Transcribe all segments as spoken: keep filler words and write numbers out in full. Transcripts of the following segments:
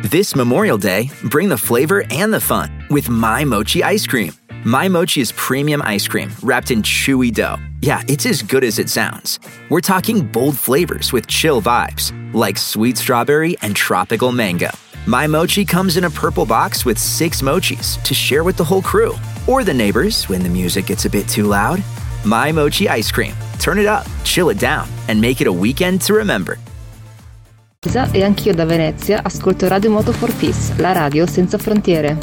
This Memorial Day, bring the flavor and the fun with My Mochi ice cream. My Mochi is premium ice cream wrapped in chewy dough. Yeah, it's as good as it sounds. We're talking bold flavors with chill vibes, like sweet strawberry and tropical mango. My Mochi comes in a purple box with six mochis to share with the whole crew, or the neighbors when the music gets a bit too loud. My Mochi ice cream. Turn it up, chill it down, and make it a weekend to remember. E anch'io da Venezia ascolto Radio Moto for Peace, la radio senza frontiere.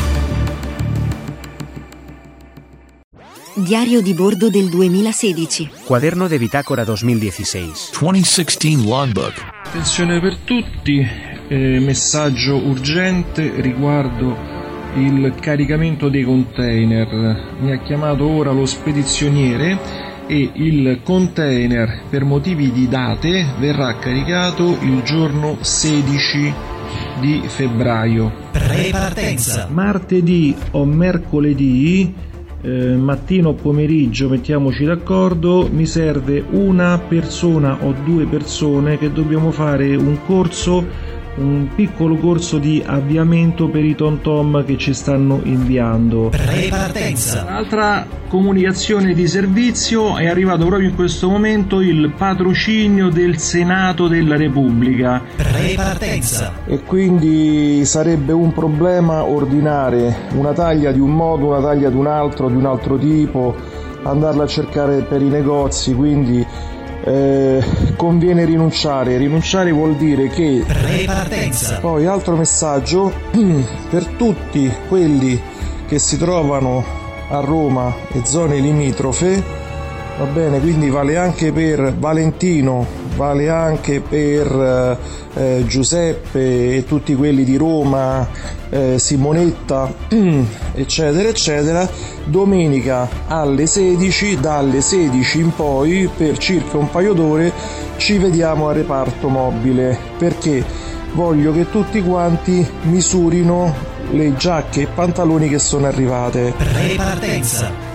Diario di bordo del duemilasedici. Quaderno de bitácora duemiladiciassei. duemilasedici Logbook. Attenzione per tutti, eh, messaggio urgente riguardo il caricamento dei container. Mi ha chiamato ora lo spedizioniere e il container, per motivi di date, verrà caricato il giorno sedici di febbraio. Prepartenza. Martedì o mercoledì, eh, mattino o pomeriggio, mettiamoci d'accordo, mi serve una persona o due persone che dobbiamo fare un corso, un piccolo corso di avviamento per i tom tom che ci stanno inviando. Prepartenza. Altra comunicazione di servizio: è arrivato proprio in questo momento il patrocinio del Senato della Repubblica. Prepartenza. E quindi sarebbe un problema ordinare una taglia di un modo, una taglia di un altro, di un altro tipo, andarla a cercare per i negozi, quindi Eh, conviene rinunciare. Rinunciare vuol dire che Prepartenza. Poi altro messaggio per tutti quelli che si trovano a Roma e zone limitrofe, va bene, quindi vale anche per Valentino, vale anche per eh, Giuseppe e tutti quelli di Roma, eh, Simonetta, eccetera eccetera. Domenica alle sedici, dalle sedici in poi, per circa un paio d'ore ci vediamo al reparto mobile, perché voglio che tutti quanti misurino le giacche e pantaloni che sono arrivate. Prepartenza.